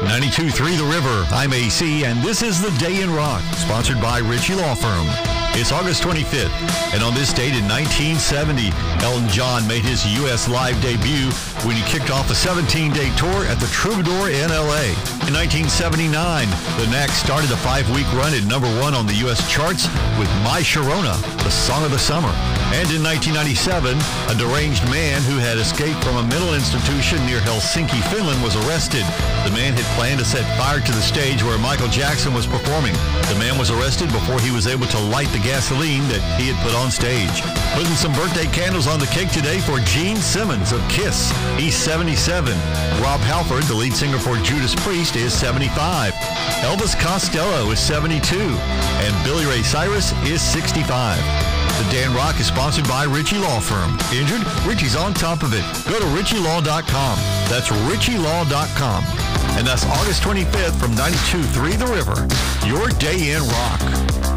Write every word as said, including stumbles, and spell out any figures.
ninety-two point three The River. I'm A C, and this is The Day in Rock, sponsored by Ritchie Law Firm. It's August twenty-fifth, and on this date in nineteen seventy, Elton John made his U S live debut when he kicked off a seventeen-day tour at the Troubadour in L A. In nineteen seventy-nine, the Knack started a five-week run at number one on the U S charts with My Sharona, the song of the summer. And in nineteen ninety-seven, a deranged man who had escaped from a mental institution near Helsinki, Finland, was arrested. The man had planned to set fire to the stage where Michael Jackson was performing. The man was arrested before he was able to light the gasoline that he had put on stage. Putting some birthday candles on the cake today for Gene Simmons of Kiss. He's seventy-seven. Rob Halford, the lead singer for Judas Priest, is seventy-five. Elvis Costello is seventy-two. And Billy Ray Cyrus is sixty-five. The Dan Rock is sponsored by Ritchie Law Firm. Injured? Ritchie's on top of it. Go to ritchie law dot com. That's ritchie law dot com. And that's August twenty-fifth from ninety-two point three The River. Your Day in Rock.